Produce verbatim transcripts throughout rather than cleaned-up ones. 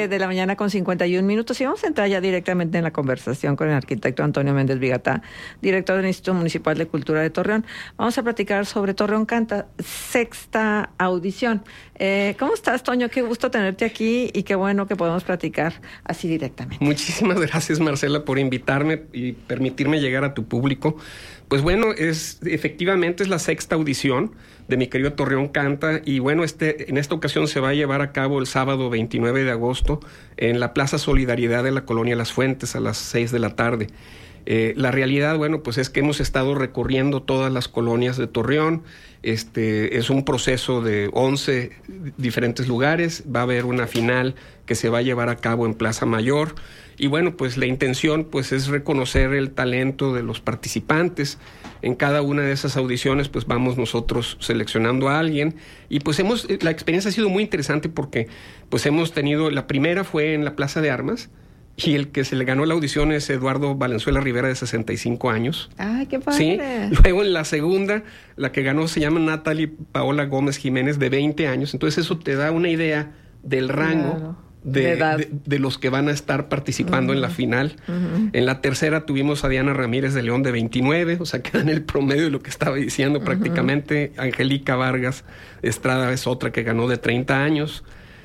siete de la mañana con cincuenta y un minutos y vamos a entrar ya directamente en la conversación con el arquitecto Antonio Méndez Vigatá, director del Instituto Municipal de Cultura de Torreón. Vamos a platicar sobre Torreón Canta, sexta audición. Eh, ¿Cómo estás, Toño? Qué gusto tenerte aquí y qué bueno que podemos platicar así directamente. Muchísimas gracias, Marcela, por invitarme y permitirme llegar a tu público. Pues bueno, es efectivamente es la sexta audición de mi querido Torreón Canta y bueno, este en esta ocasión se va a llevar a cabo el sábado veintinueve de agosto en la Plaza Solidaridad de la Colonia Las Fuentes a las seis de la tarde. Eh, la realidad, bueno, pues es que hemos estado recorriendo todas las colonias de Torreón. Este es un proceso de once diferentes lugares. Va a haber una final que se va a llevar a cabo en Plaza Mayor. Y bueno, pues la intención pues es reconocer el talento de los participantes. En cada una de esas audiciones pues vamos nosotros seleccionando a alguien y pues hemos, la experiencia ha sido muy interesante porque pues hemos tenido, la primera fue en la Plaza de Armas y el que se le ganó la audición es Eduardo Valenzuela Rivera de sesenta y cinco años. ¡Ay, qué padre! Sí. Luego en la segunda, la que ganó se llama Natalie Paola Gómez Jiménez de veinte años. Entonces eso te da una idea del rango. Claro. De, de, de, de los que van a estar participando uh-huh. en la final. Uh-huh. En la tercera tuvimos a Diana Ramírez de León de veintinueve, o sea, queda en el promedio de lo que estaba diciendo uh-huh. prácticamente. Angélica Vargas Estrada es otra que ganó de treinta años.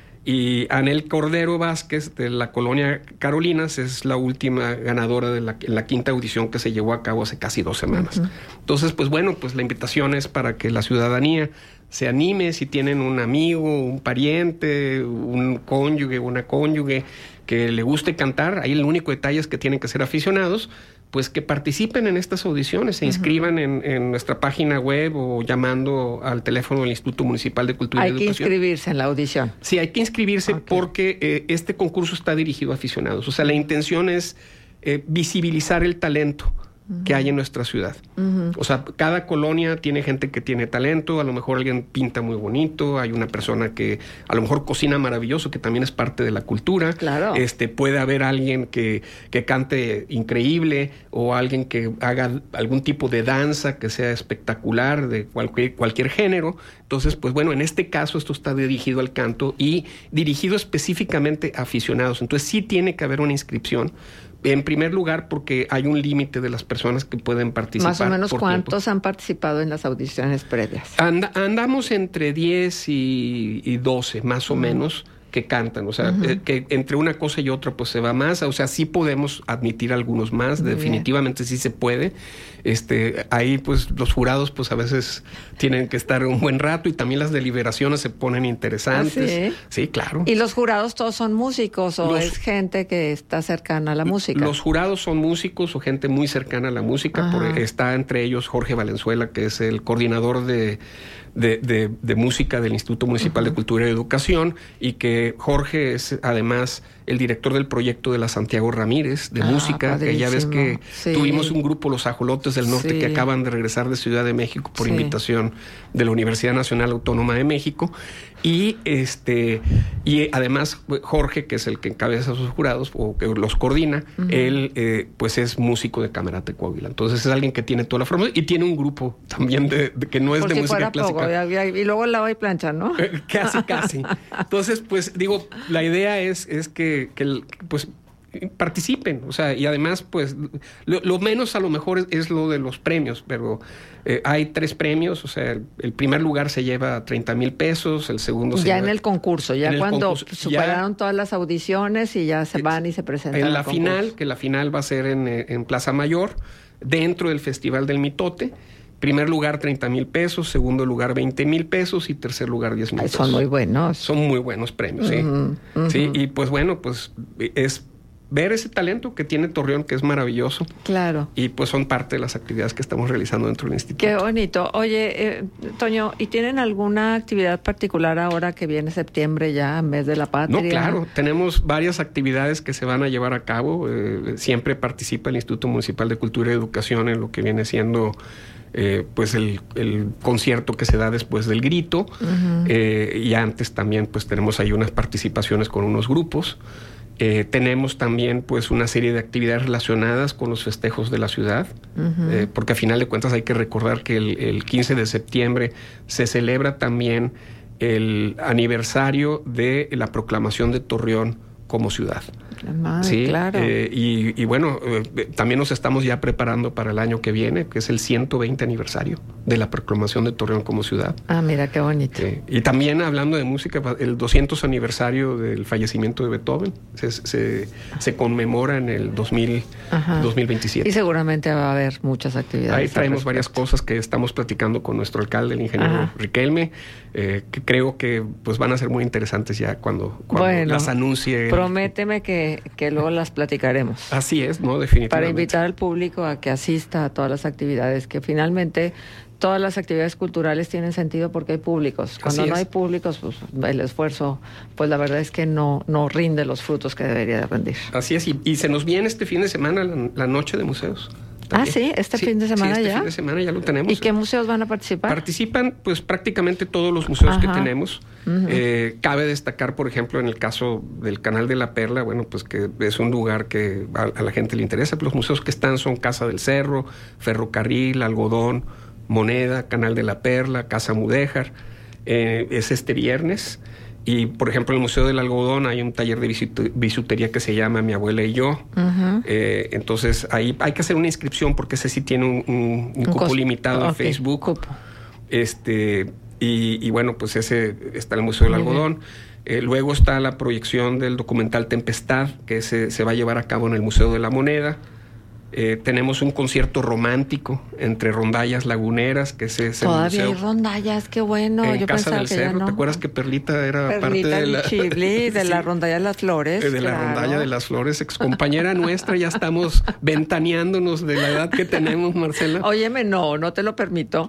Y Anel Cordero Vázquez de la Colonia Carolinas es la última ganadora de la, la quinta audición que se llevó a cabo hace casi dos semanas. Uh-huh. Entonces, pues bueno, pues la invitación es para que la ciudadanía se anime, si tienen un amigo, un pariente, un cónyuge, una cónyuge que le guste cantar. Ahí el único detalle es que tienen que ser aficionados, pues que participen en estas audiciones, se inscriban uh-huh. en, en nuestra página web o llamando al teléfono del Instituto Municipal de Cultura y Educación. Hay que inscribirse en la audición. Sí, hay que inscribirse okay. porque eh, este concurso está dirigido a aficionados. O sea, la intención es eh, visibilizar el talento uh-huh. que hay en nuestra ciudad. Uh-huh. O sea, cada colonia tiene gente que tiene talento, a lo mejor alguien pinta muy bonito, hay una persona que a lo mejor cocina maravilloso, que también es parte de la cultura. Claro. Este, puede haber alguien que, que cante increíble o alguien que haga algún tipo de danza que sea espectacular, de cualquier, cualquier género. Entonces, pues bueno, en este caso esto está dirigido al canto y dirigido específicamente a aficionados. Entonces sí tiene que haber una inscripción. En primer lugar, porque hay un límite de las personas que pueden participar. Más o menos, ¿cuántos tiempo. han participado en las audiciones previas? And, andamos entre diez y, y doce, más o uh-huh. menos, que cantan. O sea, uh-huh. eh, que entre una cosa y otra, pues se va más. O sea, sí podemos admitir algunos más. Muy definitivamente bien. Sí se puede. Este, ahí, pues, los jurados, pues, a veces tienen que estar un buen rato y también las deliberaciones se ponen interesantes. ¿Ah, sí? Sí, claro. ¿Y los jurados todos son músicos o los, es gente que está cercana a la música? Los jurados son músicos o gente muy cercana a la música. Por, está entre ellos Jorge Valenzuela, que es el coordinador de... De, de, de música del Instituto Municipal uh-huh. de Cultura y Educación, y que Jorge es además el director del proyecto de la Santiago Ramírez de ah, música, que ya ves que sí. tuvimos un grupo, los Ajolotes del Norte, sí. que acaban de regresar de Ciudad de México por sí. invitación de la Universidad Nacional Autónoma de México, y este y además Jorge, que es el que encabeza sus jurados o que los coordina, uh-huh. él eh, pues es músico de Camerata Coahuila. Entonces es alguien que tiene toda la formación y tiene un grupo también de, de que no es por de si música clásica. Poco, y luego lava y plancha, ¿no? Casi, casi. Entonces, pues digo, la idea es, es que, que pues participen, o sea, y además, pues, lo, lo menos a lo mejor es, es lo de los premios, pero eh, hay tres premios, o sea, el, el primer lugar se lleva treinta mil pesos, el segundo se ya lleva, en el concurso, ya cuando concurso, superaron ya, todas las audiciones y ya se van y se presentan en al la concurso. final, que la final va a ser en, en Plaza Mayor, dentro del Festival del Mitote. Primer lugar, treinta mil pesos. Segundo lugar, veinte mil pesos. Y tercer lugar, diez mil pesos. Son muy buenos. Son muy buenos premios, sí. Uh-huh, uh-huh. Sí, y pues bueno, pues es ver ese talento que tiene Torreón, que es maravilloso. Claro. Y pues son parte de las actividades que estamos realizando dentro del instituto. Qué bonito. Oye, eh, Toño, ¿y tienen alguna actividad particular ahora que viene septiembre ya, en mes de la patria? No, claro. Tenemos varias actividades que se van a llevar a cabo. Eh, siempre participa el Instituto Municipal de Cultura y Educación en lo que viene siendo... Eh, pues el, el concierto que se da después del grito uh-huh. eh, y antes también pues tenemos ahí unas participaciones con unos grupos. Eh, tenemos también pues una serie de actividades relacionadas con los festejos de la ciudad, uh-huh. eh, porque a final de cuentas hay que recordar que el, el quince de septiembre se celebra también el aniversario de la proclamación de Torreón como ciudad. Madre, sí, claro. Eh, y, y bueno, eh, también nos estamos ya preparando para el año que viene, que es el ciento veinte aniversario de la proclamación de Torreón como ciudad. Ah, mira, qué bonito. Eh, y también hablando de música, el doscientos aniversario del fallecimiento de Beethoven se, se, se conmemora en el dos mil, dos mil veintisiete. Y seguramente va a haber muchas actividades. Ahí traemos varias cosas que estamos platicando con nuestro alcalde, el ingeniero Ajá. Riquelme, eh, que creo que pues van a ser muy interesantes ya cuando, cuando bueno, las anuncie. Prométeme que, que luego las platicaremos. Así es, ¿no? Definitivamente. Para invitar al público a que asista a todas las actividades, que finalmente todas las actividades culturales tienen sentido porque hay públicos. Cuando no hay públicos, pues el esfuerzo, pues la verdad es que no, no rinde los frutos que debería de rendir. Así es, y, y se nos viene este fin de semana la, la noche de museos. También. Ah, sí, este sí, fin de semana sí, este ya. fin de semana ya lo tenemos. ¿Y qué museos van a participar? Participan, pues, prácticamente todos los museos Ajá. que tenemos. Uh-huh. Eh, cabe destacar, por ejemplo, en el caso del Canal de la Perla, bueno, pues que es un lugar que a, a la gente le interesa. Los museos que están son Casa del Cerro, Ferrocarril, Algodón, Moneda, Canal de la Perla, Casa Mudéjar. Eh, es este viernes. Y, por ejemplo, en el Museo del Algodón hay un taller de bisutería que se llama Mi Abuela y Yo. Uh-huh. Eh, entonces, ahí hay que hacer una inscripción porque ese sí tiene un, un, un, un cupo costo. limitado okay. en Facebook. Cupo. Este, y, y, bueno, pues ese está en el Museo del uh-huh. Algodón. Eh, luego está la proyección del documental Tempestad, que se, se va a llevar a cabo en el Museo de la Moneda. Eh, tenemos un concierto romántico entre rondallas laguneras, que se, se todavía hay rondallas, qué bueno. En Yo Casa del que Cerro, no. ¿Te acuerdas que Perlita era Perlita parte de la Chibli, de sí, la rondalla de las flores? De claro. la rondalla de las flores, excompañera nuestra, ya estamos ventaneándonos de la edad que tenemos, Marcela. Óyeme, no, no te lo permito.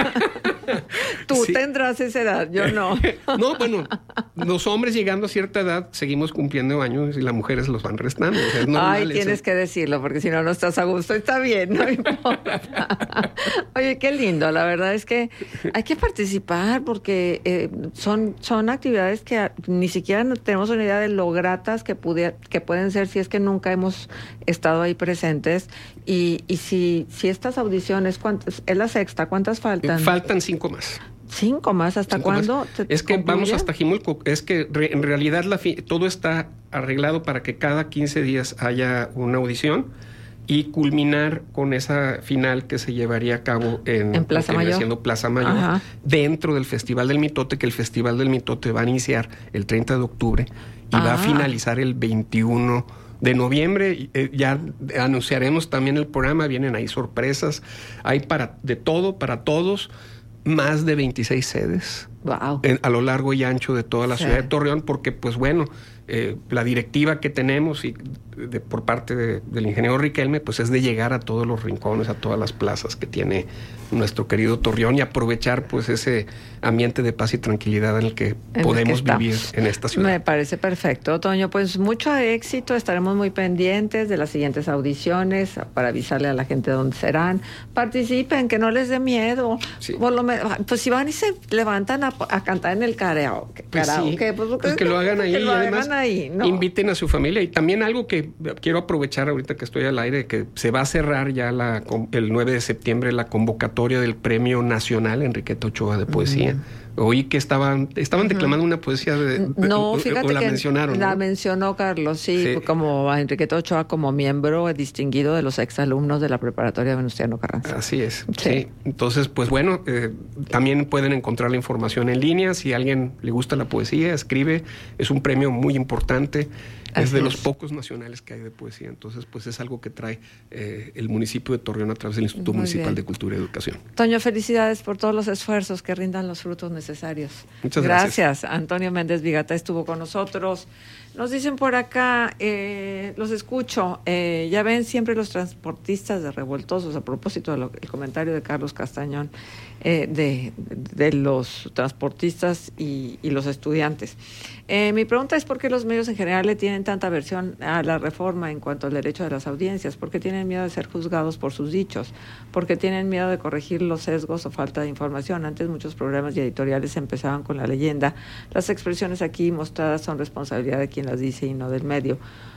Tú sí. tendrás esa edad, yo no. No, bueno, los hombres llegando a cierta edad seguimos cumpliendo años y las mujeres los van restando. O sea, es normal. Ay, tienes eso. que decirlo, porque si no, no estás a gusto. Está bien, no importa. Oye, qué lindo. La verdad es que hay que participar porque eh, son, son actividades que ni siquiera tenemos una idea de lo gratas que, pudiera, que pueden ser si es que nunca hemos estado ahí presentes. Y, y si, si estas audiciones, ¿cuántas? Es la sexta, ¿cuántas faltan? Faltan cinco más. ¿Cinco más? ¿Hasta Cinco cuándo? Más. Es que concluye? Vamos hasta Jimulco. Es que re, en realidad la fi, todo está arreglado para que cada quince días haya una audición y culminar con esa final que se llevaría a cabo en, en Plaza Mayor. Siendo Plaza Mayor, Ajá. dentro del Festival del Mitote, que el Festival del Mitote va a iniciar el treinta de octubre y ah. va a finalizar el veintiuno de noviembre. Eh, ya anunciaremos también el programa, vienen ahí sorpresas, hay para de todo, para todos. Más de veintiséis sedes wow. en, a lo largo y ancho de toda la sí. ciudad de Torreón, porque pues bueno, eh, la directiva que tenemos y de, por parte de, del ingeniero Riquelme, pues es de llegar a todos los rincones, a todas las plazas que tiene nuestro querido Torreón y aprovechar pues ese ambiente de paz y tranquilidad en el que en podemos el que vivir en esta ciudad. Me parece perfecto, Toño. Pues mucho éxito, estaremos muy pendientes de las siguientes audiciones para avisarle a la gente dónde serán. Participen, que no les dé miedo. Sí. Por lo menos, pues si van y se levantan a, a cantar en el karaoke, pues, karaoke, sí. pues, pues que lo hagan ahí, que lo y además hagan ahí, ¿no? Inviten a su familia. Y también algo que quiero aprovechar ahorita que estoy al aire, que se va a cerrar ya la, el nueve de septiembre la convocatoria del Premio Nacional Enriqueta Ochoa de Poesía. Uh-huh. Oí que estaban estaban uh-huh. declamando una poesía de, no, fíjate o la que mencionaron. La ¿no? mencionó Carlos, sí, sí, como a Enriqueta Ochoa como miembro distinguido de los exalumnos de la preparatoria Venustiano Carranza. Así es, sí. sí. Entonces, pues bueno, eh, también pueden encontrar la información en línea. Si a alguien le gusta la poesía, escribe. Es un premio muy importante. Es Así de los es. pocos nacionales que hay de poesía. Entonces, pues es algo que trae eh, el municipio de Torreón a través del Instituto Muy Municipal bien. de Cultura y Educación. Toño, felicidades por todos los esfuerzos que rindan los frutos necesarios. Muchas gracias. Gracias. Antonio Méndez Vigata estuvo con nosotros. Nos dicen por acá, eh, los escucho, eh, ya ven siempre los transportistas de revoltosos, a propósito del comentario de Carlos Castañón, eh, de, de los transportistas y, y los estudiantes. Eh, mi pregunta es por qué los medios en general le tienen tanta aversión a la reforma en cuanto al derecho de las audiencias, por qué tienen miedo de ser juzgados por sus dichos, por qué tienen miedo de corregir los sesgos o falta de información. Antes muchos programas y editoriales empezaban con la leyenda, las expresiones aquí mostradas son responsabilidad de quien las dice y no del medio.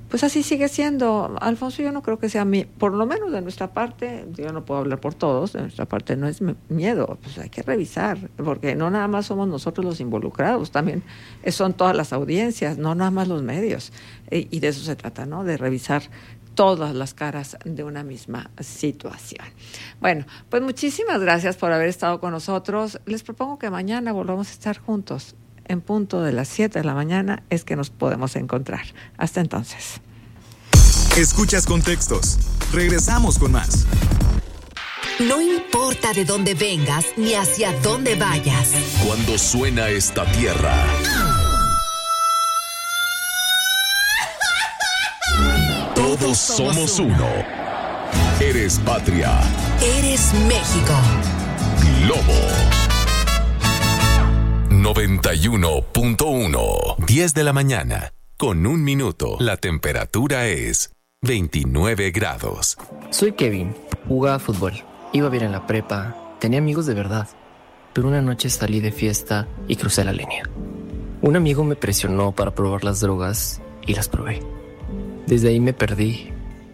pues así sigue siendo. Alfonso, yo no creo que sea, mi, por lo menos de nuestra parte, yo no puedo hablar por todos, de nuestra parte no es miedo, pues hay que revisar, porque no nada más somos nosotros los involucrados, también son todas las audiencias, no nada más los medios, y, y de eso se trata, ¿no? De revisar todas las caras de una misma situación. Bueno, pues muchísimas gracias por haber estado con nosotros. Les propongo que mañana volvamos a estar juntos. En punto de las siete de la mañana es que nos podemos encontrar. Hasta entonces. Escuchas Contextos. Regresamos con más. No importa de dónde vengas ni hacia dónde vayas. Cuando suena esta tierra, todos somos uno. Eres patria. Eres México. Globo noventa y uno punto uno. diez de la mañana, con un minuto. La temperatura es veintinueve grados. Soy Kevin, jugaba fútbol, iba bien en la prepa, tenía amigos de verdad, pero una noche salí de fiesta y crucé la línea. Un amigo me presionó para probar las drogas y las probé. Desde ahí me perdí,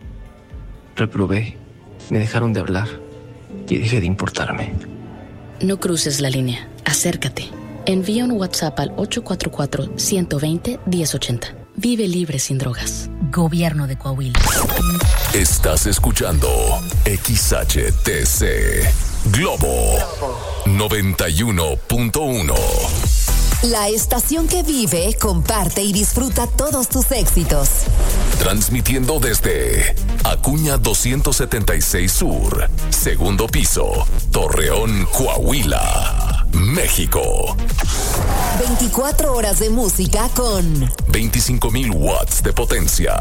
reprobé, me dejaron de hablar y dejé de importarme. No cruces la línea, acércate. Envía un WhatsApp al ocho cuatro cuatro, uno dos cero, uno cero ocho cero. Vive libre sin drogas. Gobierno de Coahuila. Estás escuchando X H T C Globo noventa y uno punto uno. La estación que vive, comparte y disfruta todos tus éxitos. Transmitiendo desde Acuña doscientos setenta y seis Sur, segundo piso, Torreón, Coahuila, México. veinticuatro horas de música con veinticinco mil watts de potencia.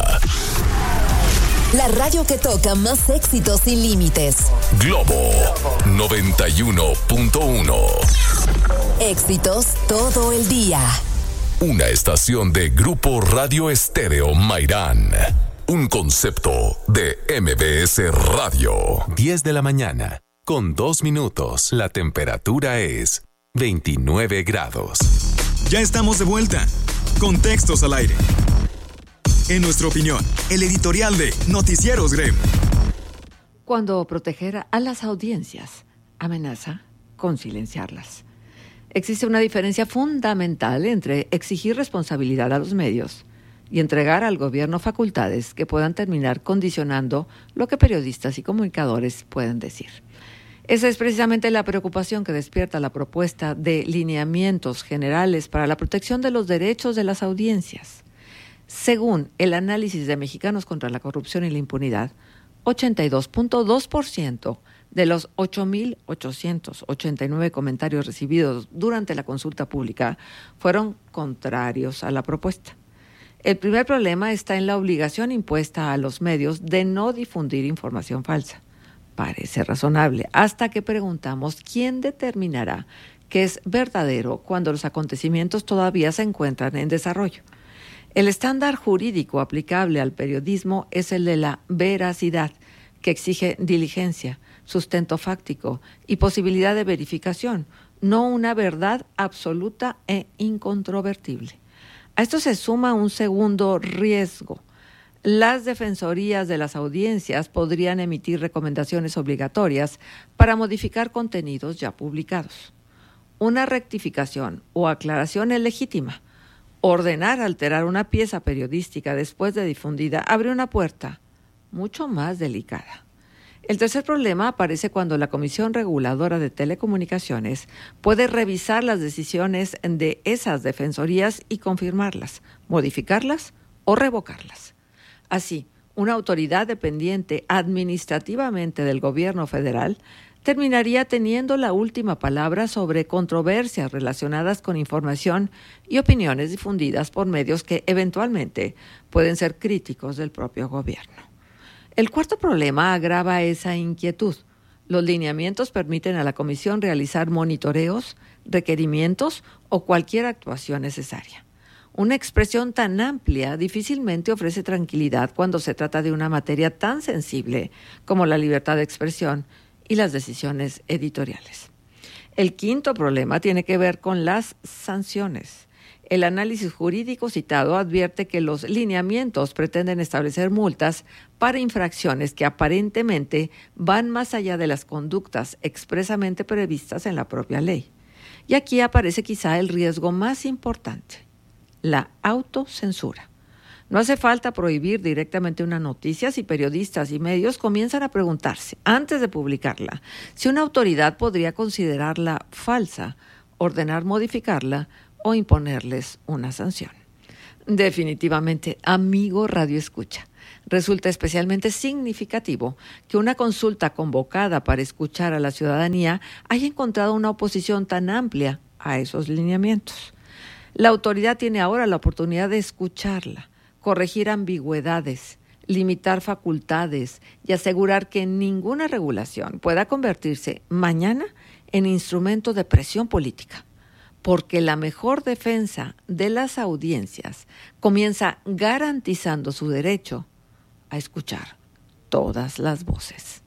La radio que toca más éxitos sin límites. Globo noventa y uno punto uno. Éxitos todo el día. Una estación de Grupo Radio Estéreo Mairán. Un concepto de M B S Radio. diez de la mañana, con dos minutos. La temperatura es veintinueve grados. Ya estamos de vuelta. Contextos al aire. En nuestra opinión, el editorial de Noticieros Grem. Cuando proteger a las audiencias amenaza con silenciarlas. Existe una diferencia fundamental entre exigir responsabilidad a los medios y entregar al gobierno facultades que puedan terminar condicionando lo que periodistas y comunicadores pueden decir. Esa es precisamente la preocupación que despierta la propuesta de lineamientos generales para la protección de los derechos de las audiencias. Según el análisis de Mexicanos contra la Corrupción y la Impunidad, ochenta y dos punto dos por ciento de los ocho mil ochocientos ochenta y nueve comentarios recibidos durante la consulta pública fueron contrarios a la propuesta. El primer problema está en la obligación impuesta a los medios de no difundir información falsa. Parece razonable, hasta que preguntamos quién determinará que es verdadero cuando los acontecimientos todavía se encuentran en desarrollo. El estándar jurídico aplicable al periodismo es el de la veracidad, que exige diligencia, sustento fáctico y posibilidad de verificación, no una verdad absoluta e incontrovertible. A esto se suma un segundo riesgo. Las defensorías de las audiencias podrían emitir recomendaciones obligatorias para modificar contenidos ya publicados. Una rectificación o aclaración es legítima. Ordenar alterar una pieza periodística después de difundida abre una puerta mucho más delicada. El tercer problema aparece cuando la Comisión Reguladora de Telecomunicaciones puede revisar las decisiones de esas defensorías y confirmarlas, modificarlas o revocarlas. Así, una autoridad dependiente administrativamente del gobierno federal terminaría teniendo la última palabra sobre controversias relacionadas con información y opiniones difundidas por medios que eventualmente pueden ser críticos del propio gobierno. El cuarto problema agrava esa inquietud. Los lineamientos permiten a la Comisión realizar monitoreos, requerimientos o cualquier actuación necesaria. Una expresión tan amplia difícilmente ofrece tranquilidad cuando se trata de una materia tan sensible como la libertad de expresión y las decisiones editoriales. El quinto problema tiene que ver con las sanciones. El análisis jurídico citado advierte que los lineamientos pretenden establecer multas para infracciones que aparentemente van más allá de las conductas expresamente previstas en la propia ley. Y aquí aparece quizá el riesgo más importante, la autocensura. No hace falta prohibir directamente una noticia si periodistas y medios comienzan a preguntarse, antes de publicarla, si una autoridad podría considerarla falsa, ordenar modificarla o imponerles una sanción. Definitivamente, amigo Radio Escucha, resulta especialmente significativo que una consulta convocada para escuchar a la ciudadanía haya encontrado una oposición tan amplia a esos lineamientos. La autoridad tiene ahora la oportunidad de escucharla, corregir ambigüedades, limitar facultades y asegurar que ninguna regulación pueda convertirse mañana en instrumento de presión política, porque la mejor defensa de las audiencias comienza garantizando su derecho a escuchar todas las voces.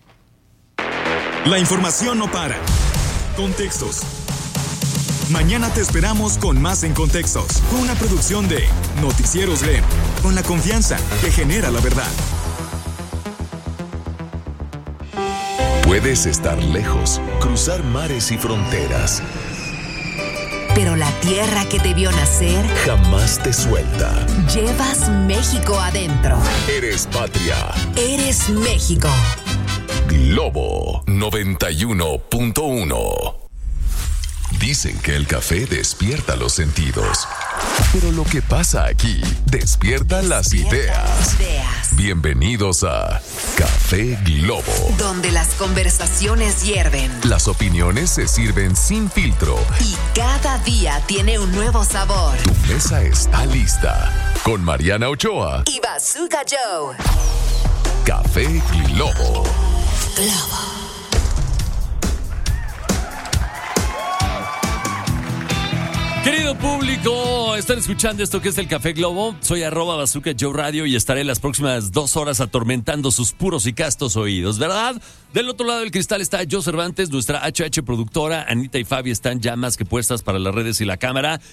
La información no para. Contextos. Mañana te esperamos con más en Contextos, una producción de Noticieros G E M, con la confianza que genera la verdad. Puedes estar lejos, cruzar mares y fronteras, pero la tierra que te vio nacer jamás te suelta. Llevas México adentro. Eres patria. Eres México. Globo noventa y uno punto uno. Dicen que el café despierta los sentidos, pero lo que pasa aquí despierta las ideas. ideas. Bienvenidos a Café Globo, donde las conversaciones hierven, las opiniones se sirven sin filtro y cada día tiene un nuevo sabor. Tu mesa está lista con Mariana Ochoa y Bazooka Joe. Café Globo. Globo. Querido público, están escuchando esto que es el Café Globo. Soy arroba Bazooka Joe Radio y estaré las próximas dos horas atormentando sus puros y castos oídos, ¿verdad? Del otro lado del cristal está Joe Cervantes, nuestra H H productora. Anita y Fabi están ya más que puestas para las redes y la cámara.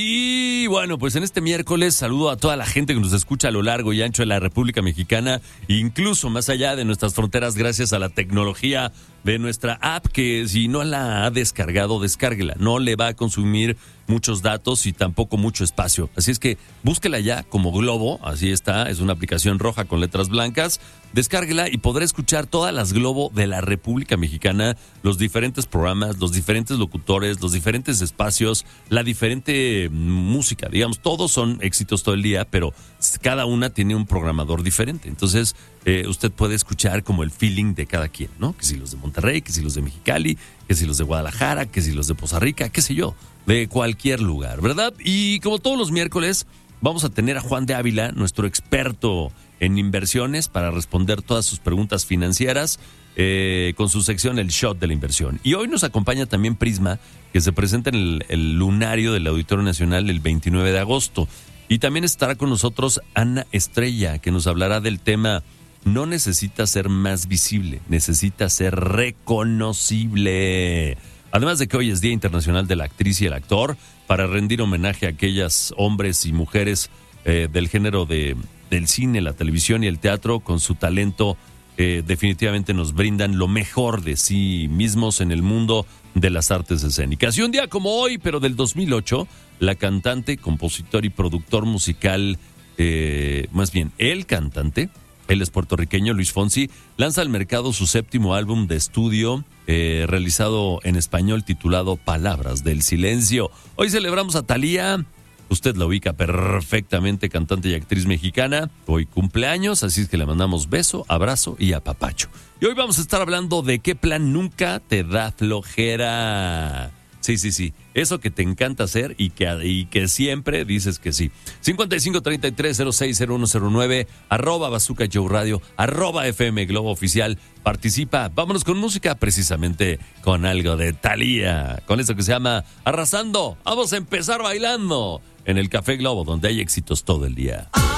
Y bueno, pues en este miércoles saludo a toda la gente que nos escucha a lo largo y ancho de la República Mexicana, incluso más allá de nuestras fronteras, gracias a la tecnología de nuestra app, que si no la ha descargado, descárguela. No le va a consumir muchos datos y tampoco mucho espacio. Así es que búsquela ya como Globo, así está, es una aplicación roja con letras blancas. Descárguela y podrá escuchar todas las Globo de la República Mexicana, los diferentes programas, los diferentes locutores, los diferentes espacios, la diferente música, digamos, todos son éxitos todo el día, pero cada una tiene un programador diferente. Entonces, eh, usted puede escuchar como el feeling de cada quien, ¿no? Que si los de Monterrey, que si los de Mexicali, que si los de Guadalajara, que si los de Poza Rica, qué sé yo, de cualquier lugar, ¿verdad? Y como todos los miércoles, vamos a tener a Juan de Ávila, nuestro experto en inversiones, para responder todas sus preguntas financieras, eh, con su sección El Shot de la Inversión. Y hoy nos acompaña también Prisma, que se presenta en el, el lunario del Auditorio Nacional el veintinueve de agosto. Y también estará con nosotros Ana Estrella, que nos hablará del tema No necesita ser más visible, necesita ser reconocible. Además de que hoy es Día Internacional de la Actriz y el Actor, para rendir homenaje a aquellas hombres y mujeres eh, del género de, del cine, la televisión y el teatro, con su talento eh, definitivamente nos brindan lo mejor de sí mismos en el mundo de las artes escénicas. Y un día como hoy, pero del dos mil ocho, la cantante, compositor y productor musical, eh, más bien el cantante, él es puertorriqueño, Luis Fonsi, lanza al mercado su séptimo álbum de estudio, eh, realizado en español, titulado Palabras del Silencio. Hoy celebramos a Thalía, usted la ubica perfectamente, cantante y actriz mexicana. Hoy cumpleaños, así es que le mandamos beso, abrazo y apapacho. Y hoy vamos a estar hablando de qué plan nunca te da flojera. Sí, sí, sí. Eso que te encanta hacer y que, y que siempre dices que sí. cincuenta y cinco treinta y tres cero seis cero uno cero nueve, arroba Bazooka Joe Radio, arroba F M Globo Oficial. Participa. Vámonos con música, precisamente con algo de Thalía. Con esto que se llama Arrasando. Vamos a empezar bailando en el Café Globo, donde hay éxitos todo el día.